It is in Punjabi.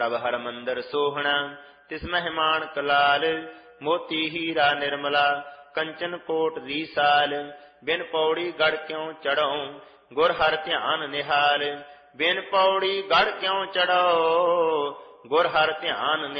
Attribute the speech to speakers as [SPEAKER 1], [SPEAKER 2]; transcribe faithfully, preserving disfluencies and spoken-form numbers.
[SPEAKER 1] ਪ੍ਰਭ ਹਰ ਮੰਦਰ ਸੋਹਣਾ ਤਿਸ ਮਹਿਮਾਨ ਕਲਾਲ। ਮੋਤੀ ਹੀਰਾ ਨਿਰਮਲਾ ਕੰਚਨ ਕੋਟ ਦੀ ਸਾਲ। ਬਿਨ ਪੌੜੀ ਗੜ ਕਿਉ ਚੜ੍ਹਉ ਗੁਰ ਹਰ ਧਿਆਨ ਨਿਹਾਲ। ਬਿਨ ਪੌੜੀ ਗੜ ਕਿਉ ਚੜ੍ਹੋ ਗੁਰ ਹਰ ਧਿਆਨ